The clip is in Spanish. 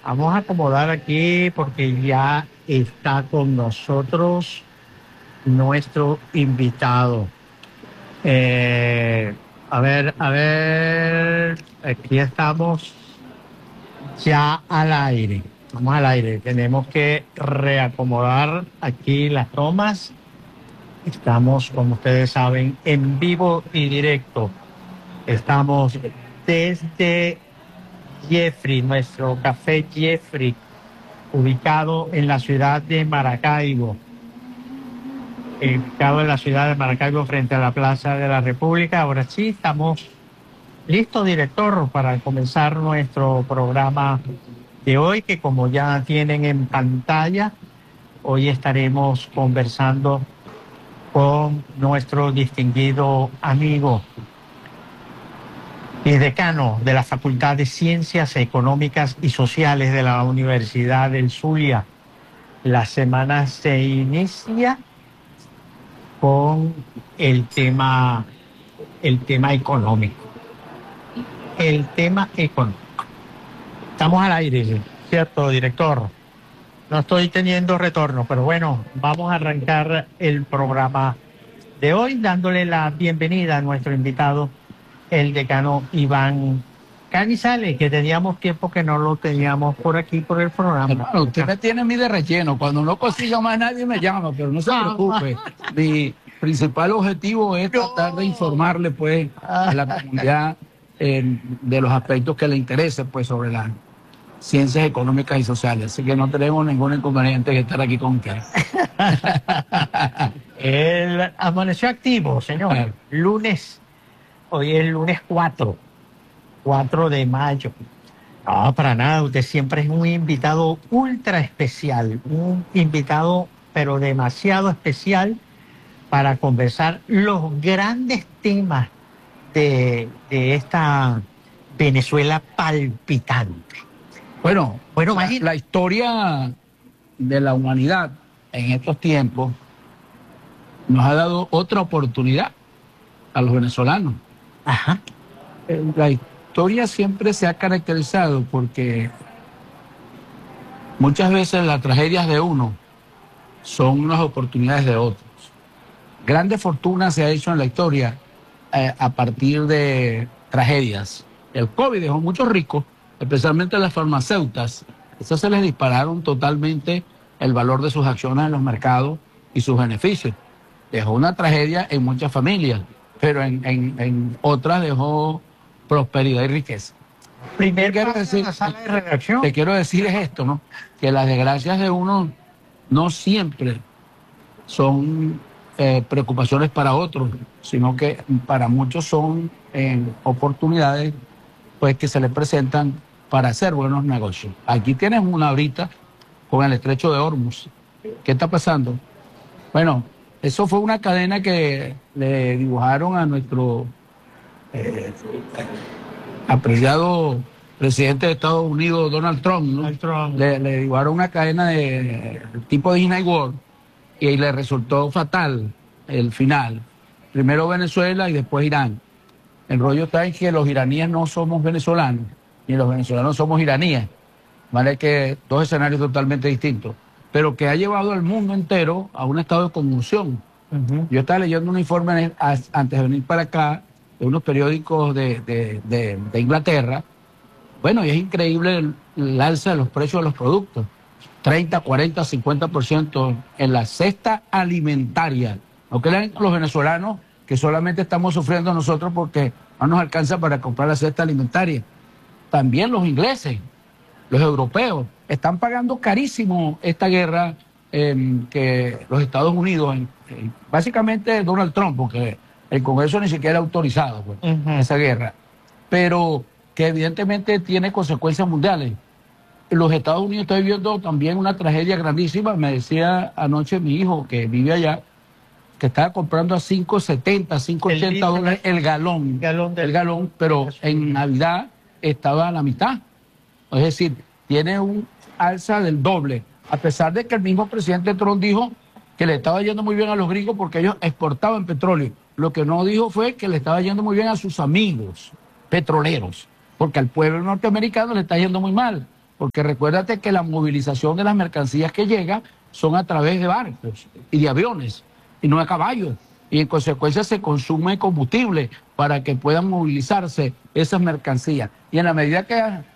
Vamos a acomodar aquí porque ya está con nosotros nuestro invitado. A ver, aquí estamos ya al aire. Vamos al aire. Tenemos que reacomodar aquí las tomas. Estamos, como ustedes saben, en vivo y directo. Estamos desde Jeffrey, nuestro café Jeffrey, ubicado en la ciudad de Maracaibo. Ubicado en la ciudad de Maracaibo frente a la Plaza de la República. Ahora sí, estamos listos, director, para comenzar nuestro programa de hoy, que como ya tienen en pantalla, hoy estaremos conversando con nuestro distinguido amigo y decano de la Facultad de Ciencias Económicas y Sociales de la Universidad del Zulia. La semana se inicia con el tema económico. El tema económico. Estamos al aire, ¿cierto, director? No estoy teniendo retorno, pero bueno, vamos a arrancar el programa de hoy dándole la bienvenida a nuestro invitado, el decano Iván Canizales, que teníamos tiempo que no lo teníamos por aquí, por el programa. Hermano, usted me tiene a mí de relleno. Cuando no consiga más nadie me llama, pero no se preocupe. Mi principal objetivo es tratar de informarle, pues, a la comunidad de los aspectos que le interesen, pues, sobre las ciencias económicas y sociales. Así que no tenemos ningún inconveniente en estar aquí con usted. Él amaneció activo, señor. Lunes, hoy es el lunes 4 de mayo. No, para nada, usted siempre es un invitado ultra especial, un invitado pero demasiado especial para conversar los grandes temas de esta Venezuela palpitante. Bueno, la historia de la humanidad en estos tiempos nos ha dado otra oportunidad a los venezolanos. Ajá. La historia siempre se ha caracterizado porque muchas veces las tragedias de uno son las oportunidades de otros. Grande fortuna se ha hecho en la historia a partir de tragedias. El COVID dejó muchos ricos, especialmente las farmacéuticas. Esas se les dispararon totalmente el valor de sus acciones en los mercados y sus beneficios. Dejó una tragedia en muchas familias, pero en otras dejó prosperidad y riqueza. Primero quiero decir, la sala de redacción. Te quiero decir es esto, ¿no? Que las desgracias de uno no siempre son preocupaciones para otros, sino que para muchos son oportunidades, pues, que se les presentan para hacer buenos negocios. Aquí tienes una ahorita con el estrecho de Hormuz. ¿Qué está pasando? Bueno, eso fue una cadena que le dibujaron a nuestro apreciado presidente de Estados Unidos, Donald Trump, ¿no? Donald Trump. Le dibujaron una cadena de tipo Disney World y le resultó fatal el final. Primero Venezuela y después Irán. El rollo está en que los iraníes no somos venezolanos, ni los venezolanos somos iraníes. ¿Vale? Que dos escenarios totalmente distintos, pero que ha llevado al mundo entero a un estado de conmoción. Yo estaba leyendo un informe antes de venir para acá, de unos periódicos de Inglaterra. Bueno, y es increíble el alza de los precios de los productos. 30, 40, 50% en la cesta alimentaria. No crean los venezolanos que solamente estamos sufriendo nosotros porque no nos alcanza para comprar la cesta alimentaria. También los ingleses, los europeos, están pagando carísimo esta guerra que los Estados Unidos, básicamente Donald Trump, porque el Congreso ni siquiera ha autorizado, pues, esa guerra, pero que evidentemente tiene consecuencias mundiales. Los Estados Unidos están viviendo también una tragedia grandísima. Me decía anoche mi hijo, que vive allá, que estaba comprando a $5.70, $5.80 el galón, pero en Navidad estaba a la mitad. Es decir, tiene un alza del doble, a pesar de que el mismo presidente Trump dijo que le estaba yendo muy bien a los gringos porque ellos exportaban petróleo. Lo que no dijo fue que le estaba yendo muy bien a sus amigos petroleros, porque al pueblo norteamericano le está yendo muy mal, porque recuérdate que la movilización de las mercancías que llegan son a través de barcos y de aviones, y no a caballo, y en consecuencia se consume combustible para que puedan movilizarse esas mercancías. Y en la medida que